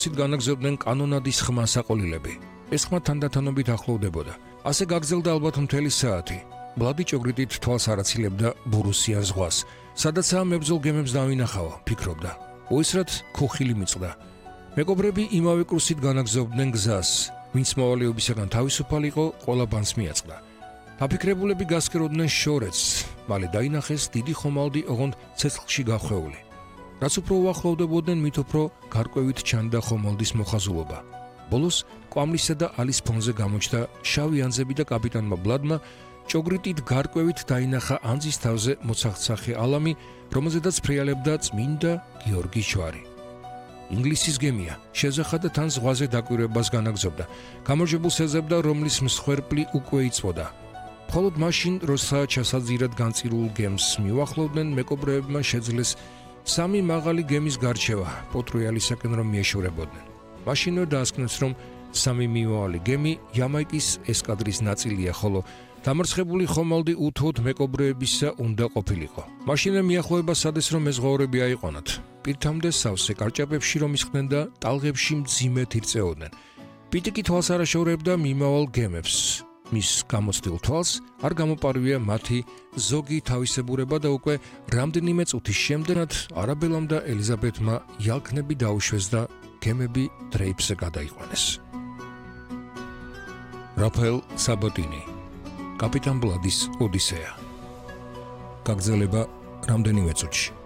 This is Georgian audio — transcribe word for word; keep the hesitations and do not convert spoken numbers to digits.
ცით განაგზავნენ კანონადის ხმა საყოლილები. ეს ხმა თანდათანობით ახლოვდებოდა. ასე გაგრძელდა ალბათ მთელი საათი. ბლადი ჭოგრიტით თვალს არაცილებდა ბურუსიან ზღვას. სადაცაა მებრძოლ გემებს დავინახაო, ფიქრობდა. უისრად ქოხილი მიწყდა. მეკობრები იმავე კურსით განაგზავდნენ გზას. ვინც მოვალეობისაგან თავისუფალი იყო, ყველა ბანს მიაწყდა. დაფიქრებულები გასკეროდნენ შორეთს, მალე დაინახეს დიდი ხომალდი ოღონდ ცეცხლში გახვეული. რაც უფრო უახლოვდებოდნენ, მით უფრო გარკვევით ჩანდა ხომალდის მოხაზულობა. ბოლოს კვამლისა და ალის ფონზე გამოჩნდა შავი ანძები და კაპიტანმა ბლადმა ჭოგრიტით გარკვევით დაინახა ანძის თავზე მოცახცახე ალამი, რომელზედაც ფრიალებდა წმინდა გიორგის ჯვარი. ინგლისის გემია შეზახა და თან ზღვაზე დაკვირვებას განაგზობდა. გამარჯვებულს ეძებდა, რომლის მსხვერპლი უკვე იწვოდა. მხოლოდ მაშინ, როცა ჩასაძირად განწირულ გემს მიუახლოვდნენ, მეკობრეებმა შეძლეს სამი მაღალი გემის გარჩევა პორტროიალისაკენ რომ მიეშურებოდნენ. მაშინვე დაასკვნეს, რომ სამი მიმავალი გემი იამაიკის ესკადრის ნაწილია, ხოლო დამარცხებული ხომალდი უთუოდ მეკობრეებისა უნდა ყოფილიყო. მაშინვე მიახლოება სადეს, რომ მეზღვაურები აიყვანათ. პირთამდე სავსე კარჭაპებში რომ ისხდნენ და ტალღებში მძიმედ ირწეოდნენ. პიტიკი თვალს არ აშორებდა მიმავალ გემებს. მის გამოცდილ თვალს არ გამოპარვია მათი ზოგი თავისებურება და უკვე რამდენიმე წუთის შემდეგაც არაბელამ და ელიზაბეთმა იალქნები დაუშვეს და გემები დრეიფზე გადაიყვანეს. რაფაელ საბოტინი, კაპიტან ბლადის ოდისეა. გაგრძელება რამდენიმე წუთში.